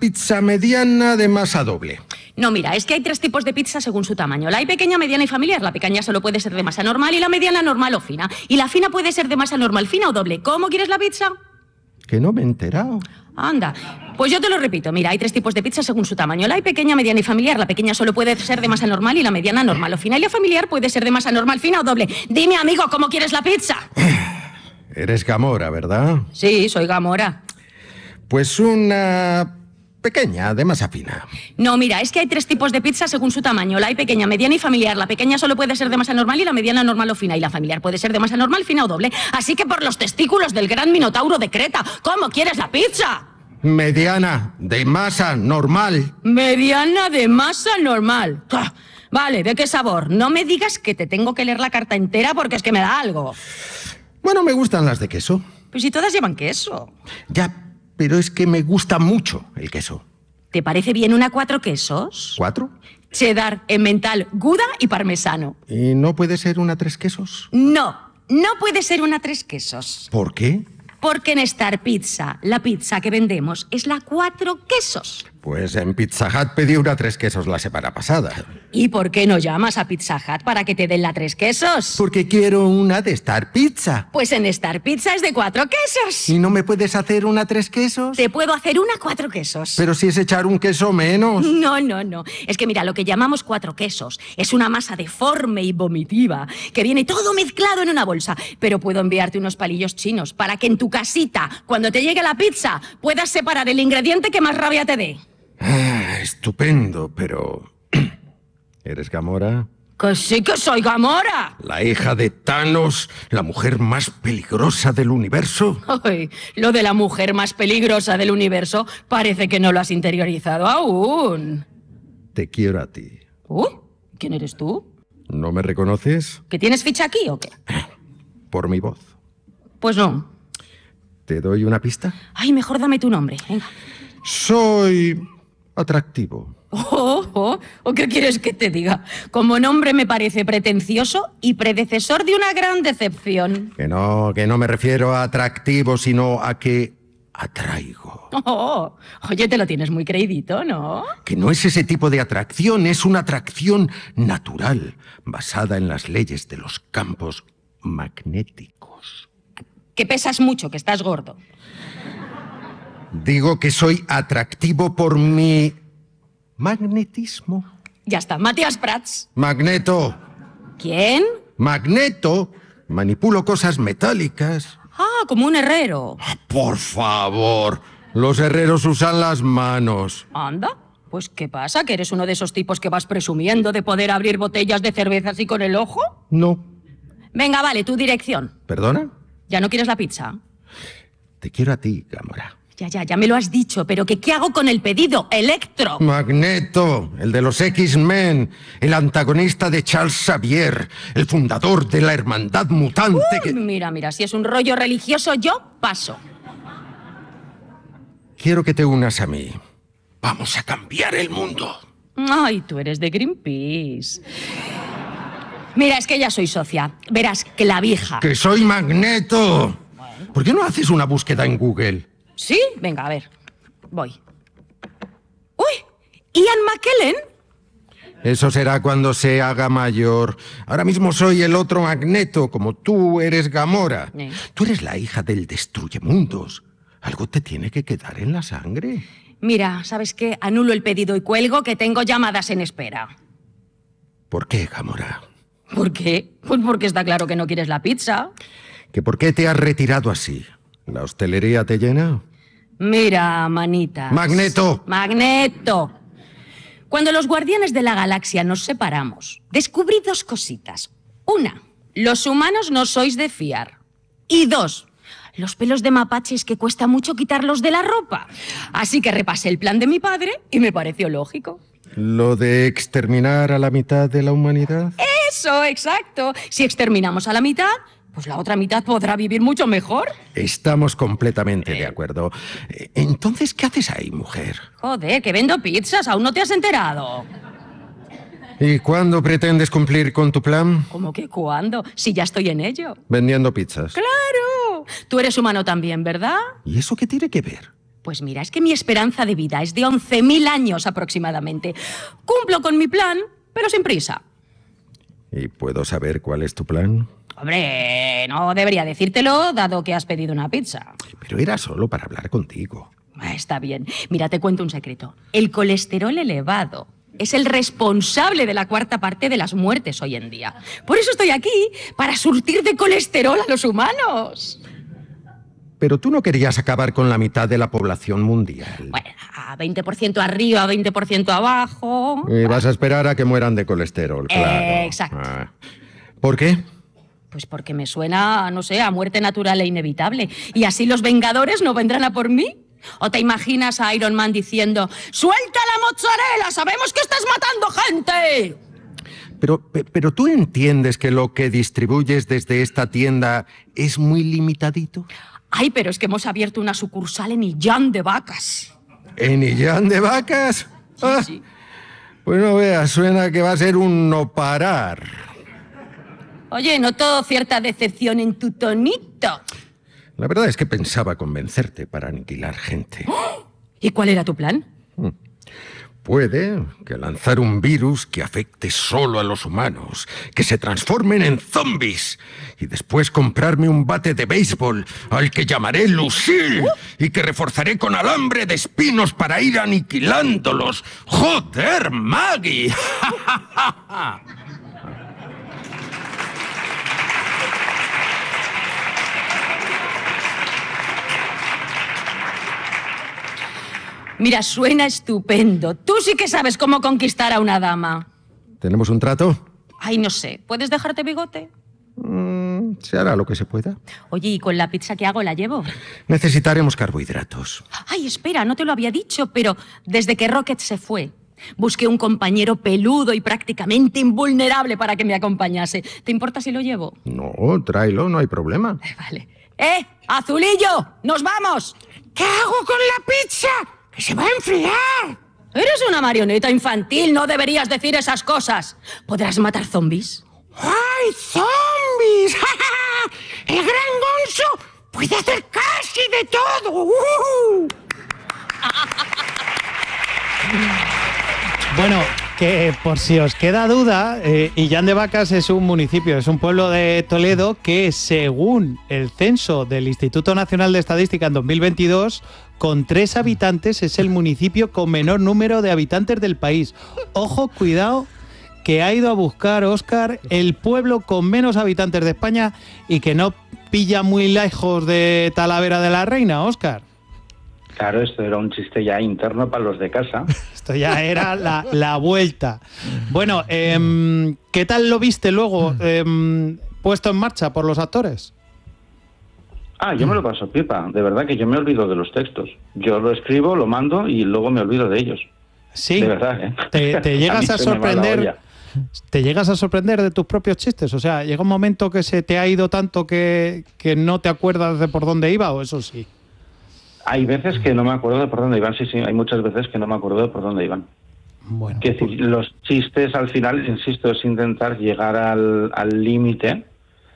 pizza mediana de masa doble. No, mira, es que hay 3 tipos de pizza según su tamaño. La hay pequeña, mediana y familiar. La pequeña solo puede ser de masa normal y la mediana normal o fina. Y la fina puede ser de masa normal, fina o doble. ¿Cómo quieres la pizza? Que no me he enterado. Anda, pues yo te lo repito. Mira, hay 3 tipos de pizza según su tamaño. La hay pequeña, mediana y familiar. La pequeña solo puede ser de masa normal y la mediana normal o fina. Y la familiar puede ser de masa normal, fina o doble. Dime, amigo, ¿cómo quieres la pizza? Eres Gamora, ¿verdad? Sí, soy Gamora. Pues una pequeña, de masa fina. No, mira, es que hay 3 tipos de pizza según su tamaño. La hay pequeña, mediana y familiar. La pequeña solo puede ser de masa normal y la mediana normal o fina. Y la familiar puede ser de masa normal, fina o doble. Así que por los testículos del gran minotauro de Creta, ¿cómo quieres la pizza? Mediana, de masa normal. Mediana de masa normal. ¡Ah! Vale, ¿de qué sabor? No me digas que te tengo que leer la carta entera porque es que me da algo. Bueno, me gustan las de queso. Pues si todas llevan queso. Ya, pero es que me gusta mucho el queso. ¿Te parece bien una 4 quesos? ¿4? Cheddar, emmental, gouda y parmesano. ¿Y no puede ser una 3 quesos? No, no puede ser una 3 quesos. ¿Por qué? Porque en Star Pizza, la pizza que vendemos es la 4 quesos. Pues en Pizza Hut pedí una 3 quesos la semana pasada. ¿Y por qué no llamas a Pizza Hut para que te den la 3 quesos? Porque quiero una de Star Pizza. Pues en Star Pizza es de 4 quesos. ¿Y no me puedes hacer una 3 quesos? Te puedo hacer una 4 quesos. Pero si es echar un queso menos. No, no, no. Es que mira, lo que llamamos 4 quesos es una masa deforme y vomitiva que viene todo mezclado en una bolsa. Pero puedo enviarte unos palillos chinos para que en tu casita, cuando te llegue la pizza, puedas separar el ingrediente que más rabia te dé. Ah, estupendo, pero... ¿Eres Gamora? ¡Que sí que soy Gamora! ¿La hija de Thanos, la mujer más peligrosa del universo? Ay, lo de la mujer más peligrosa del universo parece que no lo has interiorizado aún. Te quiero a ti. ¿Quién eres tú? ¿No me reconoces? ¿Que tienes ficha aquí o qué? Por mi voz. Pues no. ¿Te doy una pista? Ay, mejor dame tu nombre. Venga. Soy atractivo. ¿O qué quieres que te diga? Como nombre me parece pretencioso y predecesor de una gran decepción. Que no me refiero a atractivo, sino a que atraigo. Oye, te lo tienes muy creidito, ¿no? Que no es ese tipo de atracción, es una atracción natural, basada en las leyes de los campos magnéticos. Que pesas mucho, que estás gordo. Digo que soy atractivo por mi magnetismo. Ya está, Matías Prats. Magneto. ¿Quién? Magneto. Manipulo cosas metálicas. Ah, como un herrero. Por favor. Los herreros usan las manos. Anda. Pues, ¿qué pasa? ¿Que eres uno de esos tipos que vas presumiendo de poder abrir botellas de cerveza así con el ojo? No. Venga, vale, tu dirección. ¿Perdona? ¿Ya no quieres la pizza? Te quiero a ti, Gamora. Ya me lo has dicho, pero ¿qué hago con el pedido? ¡Electro! Magneto, el de los X-Men, el antagonista de Charles Xavier, el fundador de la hermandad mutante que... Mira, si es un rollo religioso, yo paso. Quiero que te unas a mí. Vamos a cambiar el mundo. Ay, tú eres de Greenpeace. Mira, es que ya soy socia. Verás, clavija. ¡Que soy Magneto! ¿Por qué no haces una búsqueda en Google? ¿Sí? Venga, a ver. Voy. ¡Uy! ¿Ian McKellen? Eso será cuando se haga mayor. Ahora mismo soy el otro Magneto, como tú eres Gamora. Tú eres la hija del Destruyemundos. Algo te tiene que quedar en la sangre. Mira, ¿sabes qué? Anulo el pedido y cuelgo, que tengo llamadas en espera. ¿Por qué, Gamora? ¿Por qué? Pues porque está claro que no quieres la pizza. ¿Que por qué te has retirado así? ¿La hostelería te llena? Mira, manita. ¡Magneto! ¡Magneto! Cuando los guardianes de la galaxia nos separamos, descubrí 2 cositas. 1, los humanos no sois de fiar. Y 2, los pelos de mapache es que cuesta mucho quitarlos de la ropa. Así que repasé el plan de mi padre y me pareció lógico. ¿Lo de exterminar a la mitad de la humanidad? Eso, exacto. Si exterminamos a la mitad, pues la otra mitad podrá vivir mucho mejor. Estamos completamente de acuerdo. Entonces, ¿qué haces ahí, mujer? Joder, que vendo pizzas, aún no te has enterado. ¿Y cuándo pretendes cumplir con tu plan? ¿Cómo que cuándo? Si ya estoy en ello. Vendiendo pizzas. ¡Claro! Tú eres humano también, ¿verdad? ¿Y eso qué tiene que ver? Pues mira, es que mi esperanza de vida es de 11.000 años aproximadamente. Cumplo con mi plan, pero sin prisa. ¿Y puedo saber cuál es tu plan? Hombre, no debería decírtelo, dado que has pedido una pizza. Pero era solo para hablar contigo. Está bien. Mira, te cuento un secreto. El colesterol elevado es el responsable de la 1/4 parte de las muertes hoy en día. Por eso estoy aquí, para surtir de colesterol a los humanos. Pero tú no querías acabar con la mitad de la población mundial. Bueno, a 20% arriba, 20% abajo. Y vas a esperar a que mueran de colesterol, claro. Exacto. ¿Por qué? Pues porque me suena, no sé, a muerte natural e inevitable. Y así los Vengadores no vendrán a por mí. ¿O te imaginas a Iron Man diciendo: ¡suelta la mozzarella! ¡Sabemos que estás matando gente! Pero tú entiendes que lo que distribuyes desde esta tienda es muy limitadito. Ay, pero es que hemos abierto una sucursal en Illán de Vacas. ¿En Illán de Vacas? Sí. Pues no veas, suena que va a ser un no parar. Oye, noto cierta decepción en tu tonito. La verdad es que pensaba convencerte para aniquilar gente. ¿Y cuál era tu plan? Puede que lanzar un virus que afecte solo a los humanos, que se transformen en zombies, y después comprarme un bate de béisbol al que llamaré Lucille y que reforzaré con alambre de espinos para ir aniquilándolos. ¡Joder, Maggie! Mira, suena estupendo. Tú sí que sabes cómo conquistar a una dama. ¿Tenemos un trato? Ay, no sé. ¿Puedes dejarte bigote? Se hará lo que se pueda. Oye, ¿y con la pizza que hago la llevo? Necesitaremos carbohidratos. Ay, espera, no te lo había dicho, pero desde que Rocket se fue, busqué un compañero peludo y prácticamente invulnerable para que me acompañase. ¿Te importa si lo llevo? No, tráelo, no hay problema. Vale. ¡Azulillo! ¡Nos vamos! ¿Qué hago con la pizza? ¡Que se va a enfriar! Eres una marioneta infantil, no deberías decir esas cosas. ¿Podrás matar zombies? ¡Ay, zombies! ¡El gran Gonzo puede hacer casi de todo! Bueno, que por si os queda duda, Illán de Vacas es un municipio, es un pueblo de Toledo que, según el censo del Instituto Nacional de Estadística en 2022, con 3 habitantes es el municipio con menor número de habitantes del país. Ojo, cuidado, que ha ido a buscar, Óscar, el pueblo con menos habitantes de España y que no pilla muy lejos de Talavera de la Reina, Óscar. Claro, esto era un chiste ya interno para los de casa. Esto ya era la vuelta. Bueno, ¿qué tal lo viste luego puesto en marcha por los actores? Yo me lo paso pipa. De verdad que yo me olvido de los textos. Yo lo escribo, lo mando y luego me olvido de ellos. Sí. De verdad, ¿eh? ¿Te llegas a sorprender? ¿Te llegas a sorprender de tus propios chistes? O sea, ¿llega un momento que se te ha ido tanto que no te acuerdas de por dónde iba o eso sí? Hay veces que no me acuerdo de por dónde iban, sí, hay muchas veces que no me acuerdo de por dónde iban. Bueno, que decir, los chistes al final, insisto, es intentar llegar al límite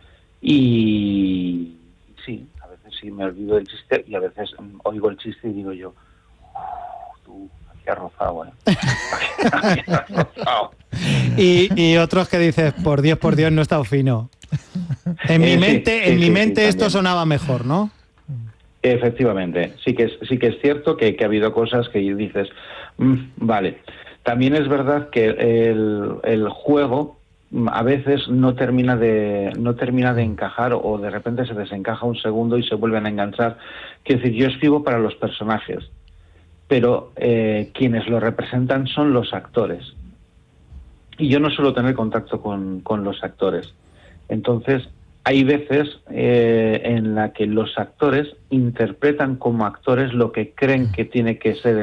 y sí, a veces sí me olvido del chiste y a veces oigo el chiste y digo yo, tú, aquí has rozado, Aquí has rozado. Y otros que dices, por Dios, no he estado fino. En mi mente esto sonaba mejor, ¿no? Efectivamente, sí que es cierto que ha habido cosas que dices, vale. También es verdad que el juego a veces no termina de encajar o de repente se desencaja un segundo y se vuelven a enganchar. Quiero decir, yo escribo para los personajes, pero quienes lo representan son los actores. Y yo no suelo tener contacto con los actores. Entonces, hay veces en la que los actores interpretan como actores lo que creen que tiene que ser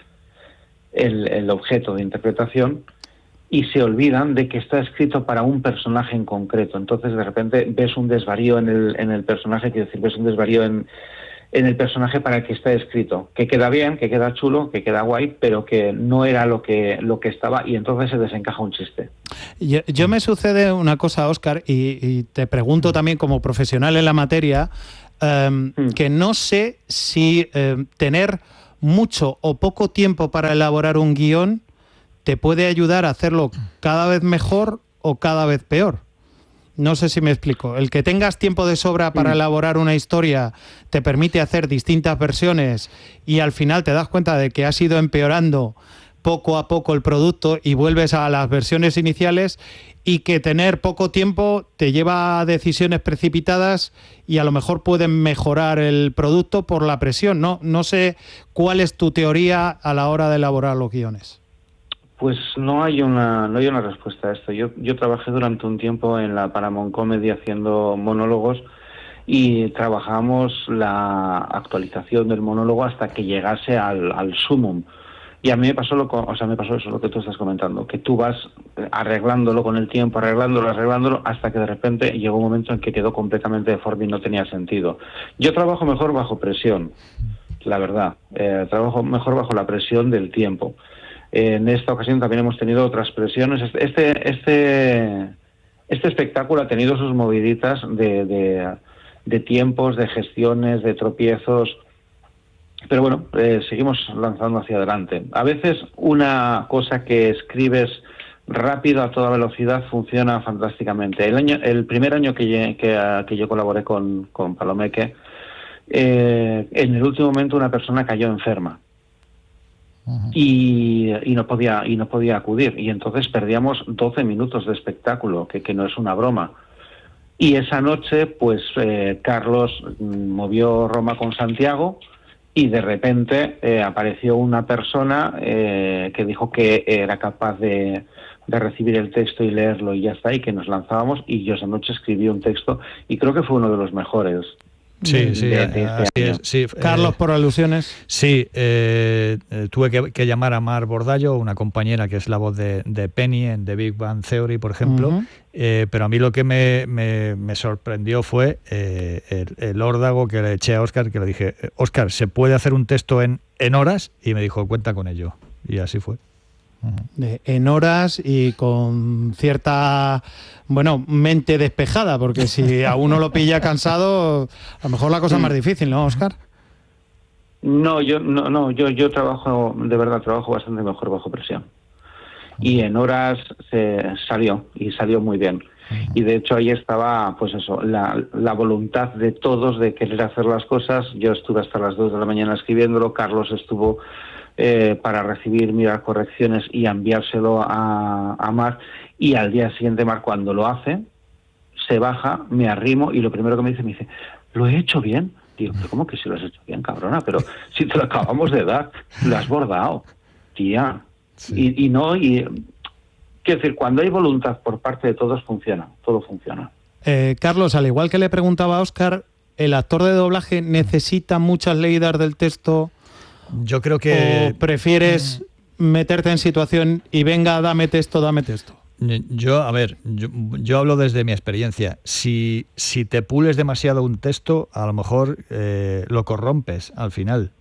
el objeto de interpretación y se olvidan de que está escrito para un personaje en concreto. Entonces, de repente, ves un desvarío en el personaje, quiero decir, ves un desvarío en el personaje para el que está escrito, que queda bien, que queda chulo, que queda guay, pero que no era lo que estaba y entonces se desencaja un chiste. Yo me sucede una cosa, Óscar, y te pregunto también como profesional en la materia, que no sé si tener mucho o poco tiempo para elaborar un guión te puede ayudar a hacerlo cada vez mejor o cada vez peor. No sé si me explico. El que tengas tiempo de sobra para elaborar una historia te permite hacer distintas versiones y al final te das cuenta de que has ido empeorando poco a poco el producto y vuelves a las versiones iniciales, y que tener poco tiempo te lleva a decisiones precipitadas y a lo mejor pueden mejorar el producto por la presión. No sé cuál es tu teoría a la hora de elaborar los guiones. Pues no hay una respuesta a esto. Yo trabajé durante un tiempo en la Paramount Comedy haciendo monólogos y trabajamos la actualización del monólogo hasta que llegase al sumum. Y a mí me pasó eso, lo que tú estás comentando, que tú vas arreglándolo con el tiempo, arreglándolo, hasta que de repente llegó un momento en que quedó completamente deforme y no tenía sentido. Yo trabajo mejor bajo presión, la verdad. Trabajo mejor bajo la presión del tiempo. En esta ocasión también hemos tenido otras presiones. Este espectáculo ha tenido sus moviditas de tiempos, de gestiones, de tropiezos, pero bueno, seguimos lanzando hacia adelante. A veces una cosa que escribes rápido a toda velocidad funciona fantásticamente. El primer año que yo colaboré con Palomeque, en el último momento una persona cayó enferma. Y no podía acudir, y entonces perdíamos 12 minutos de espectáculo, que no es una broma. Y esa noche pues Carlos movió Roma con Santiago, y de repente apareció una persona que dijo que era capaz de recibir el texto y leerlo, y ya está, y que nos lanzábamos, y yo esa noche escribí un texto y creo que fue uno de los mejores. Sí, sí. Carlos, por alusiones. Sí, tuve que llamar a Mar Bordallo, una compañera que es la voz de Penny en The Big Bang Theory, por ejemplo, pero a mí lo que me sorprendió fue el órdago que le eché a Óscar, que le dije, Óscar, ¿se puede hacer un texto en horas? Y me dijo, cuenta con ello. Y así fue. En horas y con cierta mente despejada, porque si a uno lo pilla cansado, a lo mejor la cosa es más difícil, ¿no, Óscar? Yo trabajo, de verdad, trabajo bastante mejor bajo presión. Y en horas salió muy bien. Y de hecho ahí estaba, pues eso, la voluntad de todos de querer hacer las cosas. Yo estuve hasta las 2 de la mañana escribiéndolo, Carlos estuvo para recibir, mirar correcciones y enviárselo a Mar, y al día siguiente Mar, cuando lo hace, se baja, me arrimo y lo primero que me dice, ¿lo he hecho bien? Digo, ¿pero cómo que si lo has hecho bien, cabrona? Pero si te lo acabamos de dar, lo has bordado, tía. Sí. Quiero decir, cuando hay voluntad por parte de todos, todo funciona. Carlos, al igual que le preguntaba a Óscar, ¿el actor de doblaje necesita muchas leídas del texto? Yo creo que... ¿O prefieres meterte en situación y venga, dame texto? Yo hablo desde mi experiencia. Si te pules demasiado un texto, a lo mejor lo corrompes al final.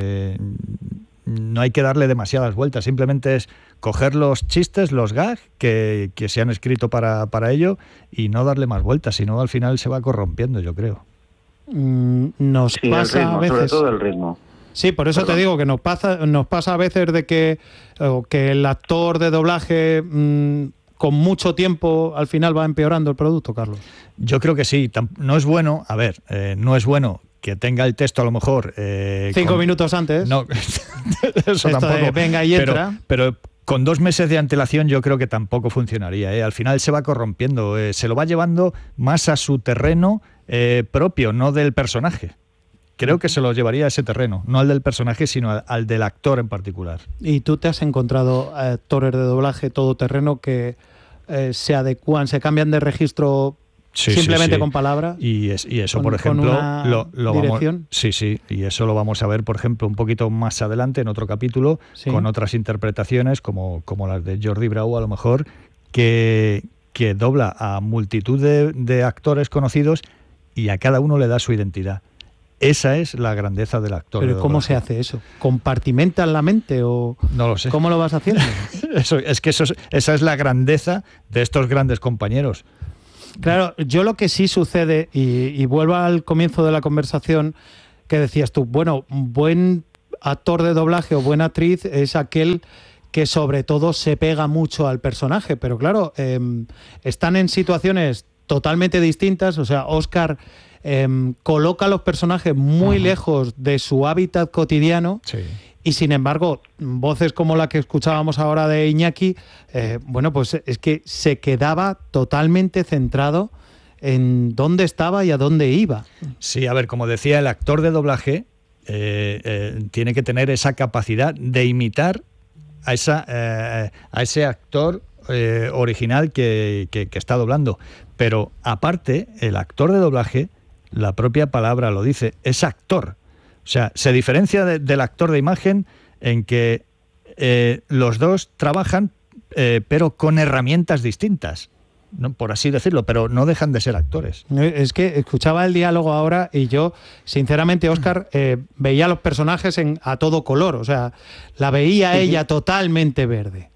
No hay que darle demasiadas vueltas, simplemente es coger los chistes, los gags que se han escrito para ello, y no darle más vueltas, si no al final se va corrompiendo, yo creo. Nos pasa el ritmo, a veces... sobre todo el ritmo. Sí, por eso te digo que nos pasa a veces de que el actor de doblaje con mucho tiempo al final va empeorando el producto, Carlos. Yo creo que sí. No es bueno, no es bueno que tenga el texto a lo mejor... 5 minutos antes. No, eso tampoco. Venga y entra. Pero con 2 meses de antelación yo creo que tampoco funcionaría. Al final se va corrompiendo, se lo va llevando más a su terreno propio, no del personaje. Creo que se lo llevaría a ese terreno, no al del personaje, sino al del actor en particular. ¿Y tú te has encontrado actores de doblaje todoterreno que se adecúan, se cambian de registro simplemente con palabras? Y eso, por ejemplo, lo dirección. Vamos, sí, y eso lo vamos a ver, por ejemplo, un poquito más adelante en otro capítulo, con otras interpretaciones, como las de Jordi Brau, a lo mejor, que dobla a multitud de actores conocidos y a cada uno le da su identidad. Esa es la grandeza del actor. ¿Pero cómo se hace eso? ¿Compartimentas la mente o no lo sé? ¿Cómo lo vas haciendo? Esa es la grandeza de estos grandes compañeros. Claro, yo lo que sí sucede, y vuelvo al comienzo de la conversación, que decías tú, bueno, buen actor de doblaje o buena actriz es aquel que sobre todo se pega mucho al personaje, pero claro, están en situaciones totalmente distintas, o sea, Óscar coloca a los personajes muy lejos de su hábitat cotidiano. Sí. Y sin embargo, voces como la que escuchábamos ahora de Iñaki, bueno, pues es que se quedaba totalmente centrado en dónde estaba y a dónde iba. Sí, a ver, como decía, el actor de doblaje tiene que tener esa capacidad de imitar a ese actor original que está doblando. Pero aparte, el actor de doblaje, la propia palabra lo dice, es actor. O sea, se diferencia del actor de imagen en que los dos trabajan, pero con herramientas distintas, ¿no? Por así decirlo, pero no dejan de ser actores. Es que escuchaba el diálogo ahora y yo, sinceramente, Óscar, veía a los personajes a todo color. O sea, la veía ella totalmente verde.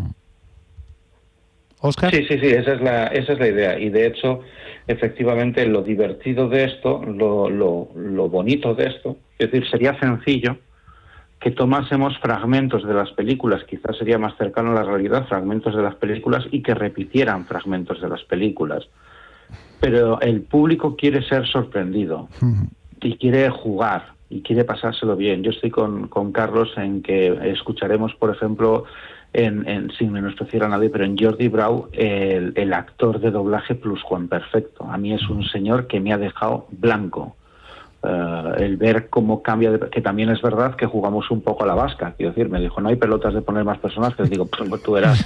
¿Óscar? Sí, esa es la idea. Y de hecho, efectivamente, lo divertido de esto, lo bonito de esto, es decir, sería sencillo que tomásemos fragmentos de las películas, quizás sería más cercano a la realidad, fragmentos de las películas, y que repitieran fragmentos de las películas. Pero el público quiere ser sorprendido y quiere jugar y quiere pasárselo bien. Yo estoy con Carlos en que escucharemos, por ejemplo, sin menospreciar a nadie, pero en Jordi Brau, el actor de doblaje pluscuamperfecto. A mí es un señor que me ha dejado blanco. El ver cómo cambia, que también es verdad que jugamos un poco a la vasca, quiero decir, me dijo, no hay pelotas de poner más personajes, digo, pues tú verás.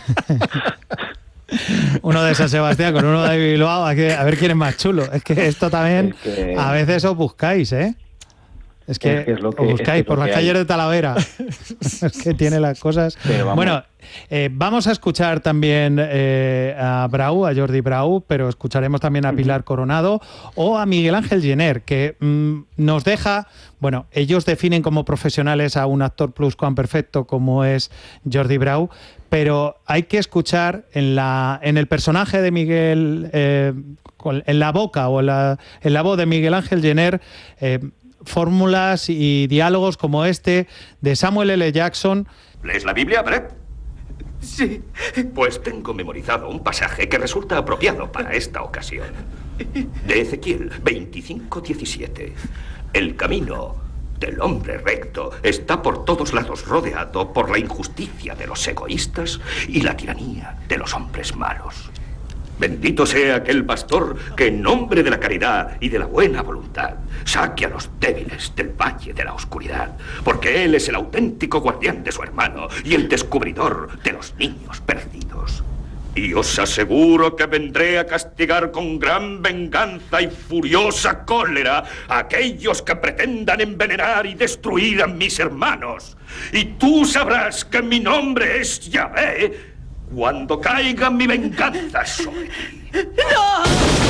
Uno de San Sebastián con uno de Bilbao, a ver quién es más chulo. Es que esto también, a veces os buscáis, ¿eh? Es que os buscáis por las calles de Talavera. Es que tiene las cosas. Bueno, vamos a escuchar también a Brau, a Jordi Brau, pero escucharemos también a Pilar Coronado o a Miguel Ángel Jenner, que nos deja... Bueno, ellos definen como profesionales a un actor pluscuamperfecto como es Jordi Brau, pero hay que escuchar en el personaje de Miguel, en la boca o en la voz de Miguel Ángel Jenner, fórmulas y diálogos como este de Samuel L. Jackson. ¿Lees la Biblia, Brett? Sí. Pues tengo memorizado un pasaje que resulta apropiado para esta ocasión. De Ezequiel 25:17. El camino del hombre recto está por todos lados rodeado por la injusticia de los egoístas y la tiranía de los hombres malos. Bendito sea aquel pastor que en nombre de la caridad y de la buena voluntad saque a los débiles del valle de la oscuridad, porque él es el auténtico guardián de su hermano y el descubridor de los niños perdidos. Y os aseguro que vendré a castigar con gran venganza y furiosa cólera a aquellos que pretendan envenenar y destruir a mis hermanos. Y tú sabrás que mi nombre es Yahvé cuando caiga mi venganza sobre ti. ¡No!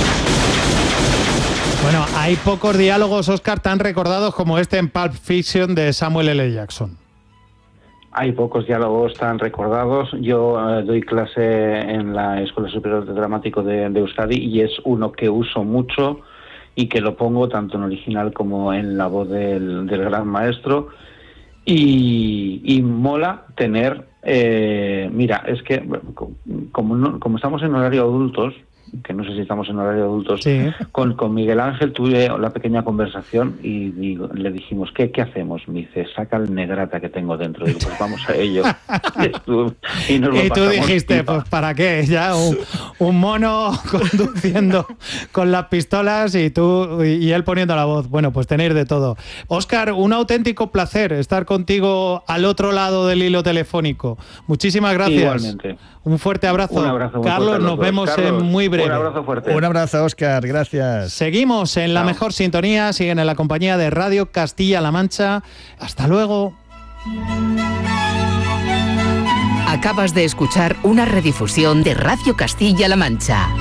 Bueno, hay pocos diálogos, Óscar, tan recordados como este en Pulp Fiction de Samuel L. Jackson. Hay pocos diálogos tan recordados. Yo doy clase en la Escuela Superior de Dramático de Euskadi y es uno que uso mucho y que lo pongo tanto en original como en la voz del gran maestro. Y mola tener... mira, es que como estamos en horario adultos, que no sé si estamos en horario adultos, sí. Con Miguel Ángel tuve la pequeña conversación y le dijimos, ¿qué hacemos? Me dice, saca el negrata que tengo dentro. Digo, pues vamos a ello. y tú dijiste, pipa. Pues ¿para qué? Ya un mono conduciendo con las pistolas y él poniendo la voz. Bueno, pues tenéis de todo. Óscar, un auténtico placer estar contigo al otro lado del hilo telefónico. Muchísimas gracias. Igualmente. Un fuerte abrazo. Un abrazo Carlos, nos vemos en muy breve. Un abrazo fuerte. Un abrazo, Óscar, gracias. Seguimos en la mejor sintonía, siguen en la compañía de Radio Castilla-La Mancha. Hasta luego. Acabas de escuchar una redifusión de Radio Castilla-La Mancha.